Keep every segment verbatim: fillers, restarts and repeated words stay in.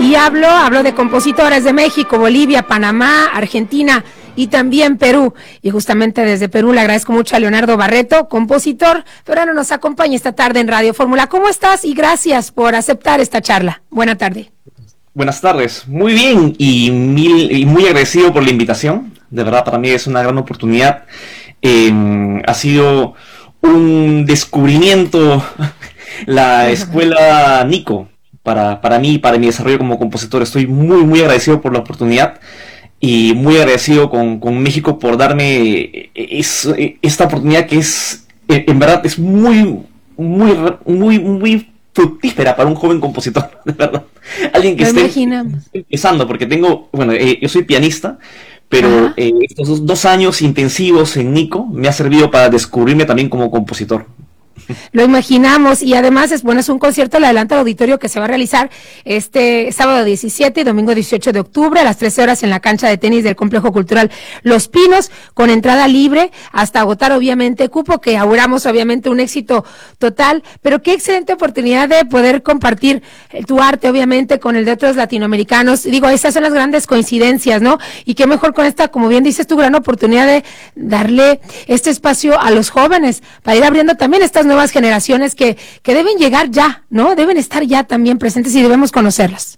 Y hablo, hablo de compositores de México, Bolivia, Panamá, Argentina y también Perú. Y justamente desde Perú le agradezco mucho a Leonardo Barreto, compositor, pero no nos acompaña esta tarde en Radio Fórmula. ¿Cómo estás? Y gracias por aceptar esta charla. Buena tarde. Buenas tardes, muy bien y, mil, y muy agradecido por la invitación. De verdad, para mí es una gran oportunidad. Eh, ha sido un descubrimiento la escuela Nico para, para mí, para mi desarrollo como compositor. Estoy muy, muy agradecido por la oportunidad y muy agradecido con, con México por darme es, esta oportunidad que es, en verdad, es muy, muy, muy, muy fructífera para un joven compositor, de verdad. Alguien que Lo esté imaginamos. empezando, porque tengo, bueno, eh, yo soy pianista, pero eh, estos dos, dos años intensivos en Nico me ha servido para descubrirme también como compositor. Lo imaginamos, y además es bueno, es un concierto, el adelanto al auditorio que se va a realizar este sábado diecisiete y domingo dieciocho de octubre a las trece horas en la cancha de tenis del Complejo Cultural Los Pinos, con entrada libre hasta agotar obviamente cupo, que auguramos obviamente un éxito total, pero qué excelente oportunidad de poder compartir tu arte obviamente con el de otros latinoamericanos. Digo, esas son las grandes coincidencias, ¿no? Y qué mejor con esta, como bien dices, tu gran oportunidad de darle este espacio a los jóvenes para ir abriendo también estas nuevas generaciones que, que deben llegar ya, ¿no? Deben estar ya también presentes y debemos conocerlas.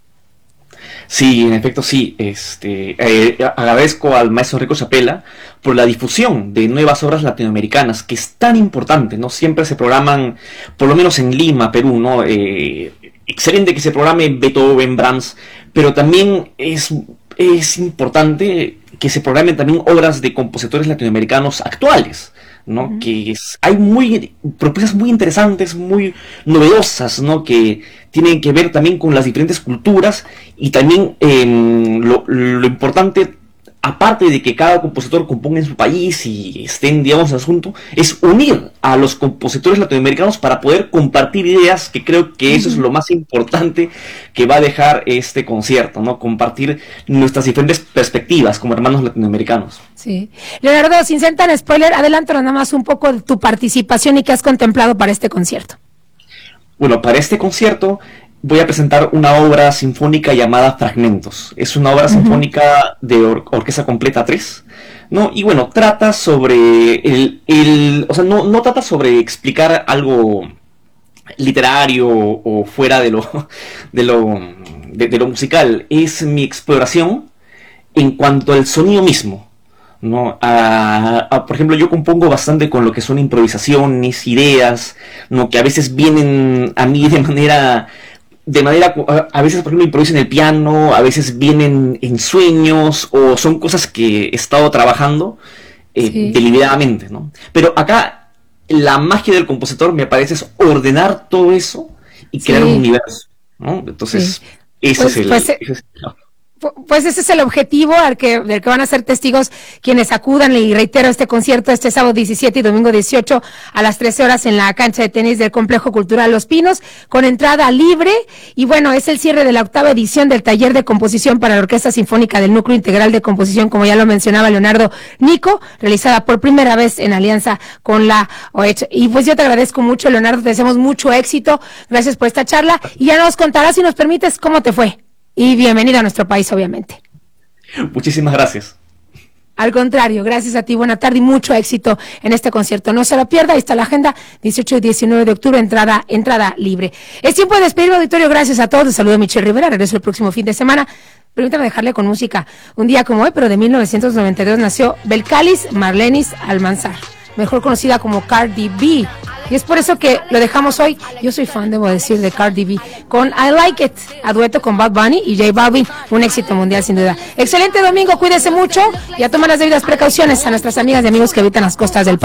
Sí, en efecto sí. Este, eh, agradezco al maestro Enrico Chapela por la difusión de nuevas obras latinoamericanas, que es tan importante, ¿no? Siempre se programan, por lo menos en Lima, Perú, ¿no? Eh, excelente que se programe Beethoven, Brahms, pero también es, es importante que se programen también obras de compositores latinoamericanos actuales, ¿no? Uh-huh. Que es, hay muy propuestas muy interesantes, muy novedosas, ¿no? Que tienen que ver también con las diferentes culturas y también eh, lo, lo importante, aparte de que cada compositor componga en su país y estén, digamos, en el asunto, es unir a los compositores latinoamericanos para poder compartir ideas, que creo que eso uh-huh. es lo más importante que va a dejar este concierto, ¿no? Compartir nuestras diferentes perspectivas como hermanos latinoamericanos. Sí. Leonardo, sin ser tan spoiler, adelántanos nada más un poco de tu participación y qué has contemplado para este concierto. Bueno, para este concierto voy a presentar una obra sinfónica llamada Fragmentos. Es una obra uh-huh. sinfónica de or- orquesta completa tres, ¿no? Y bueno, trata sobre el, el o sea, no, no trata sobre explicar algo literario o, o fuera de lo, de lo, de, de lo musical. Es mi exploración en cuanto al sonido mismo, ¿no? A, a, por ejemplo, yo compongo bastante con lo que son improvisaciones, ideas, ¿no? Que a veces vienen a mí de manera de manera, a veces por ejemplo improviso en el piano, a veces vienen en sueños, o son cosas que he estado trabajando eh, sí. deliberadamente, ¿no? Pero acá la magia del compositor, me parece, es ordenar todo eso y crear sí. un universo, ¿no? Entonces, sí. ese, pues, es el, pues, ese es el... Pues ese es el objetivo al que, del que van a ser testigos quienes acudan, y reitero, este concierto este sábado diecisiete y domingo dieciocho a las trece horas en la cancha de tenis del Complejo Cultural Los Pinos, con entrada libre. Y bueno, es el cierre de la octava edición del taller de composición para la Orquesta Sinfónica del Núcleo Integral de Composición, como ya lo mencionaba Leonardo Nico, realizada por primera vez en alianza con la O E C H. Y pues yo te agradezco mucho, Leonardo, te deseamos mucho éxito, gracias por esta charla, y ya nos contarás, si nos permites, cómo te fue. Y bienvenido a nuestro país, obviamente. Muchísimas gracias. Al contrario, gracias a ti, buena tarde y mucho éxito en este concierto. No se lo pierda, ahí está la agenda, dieciocho y diecinueve de octubre, entrada, entrada libre. Es tiempo de despedirme, auditorio, gracias a todos. Les saludo a Michelle Rivera, regreso el próximo fin de semana. Permítame dejarle con música. Un día como hoy, pero de mil novecientos noventa y dos, nació Belcalis Marlenis Almanzar, mejor conocida como Cardi B. Y es por eso que lo dejamos hoy. Yo soy fan, debo decir, de Cardi B, con I Like It, a dueto con Bad Bunny y J Balvin, un éxito mundial sin duda. Excelente domingo, cuídese mucho y a tomar las debidas precauciones a nuestras amigas y amigos que habitan las costas del país.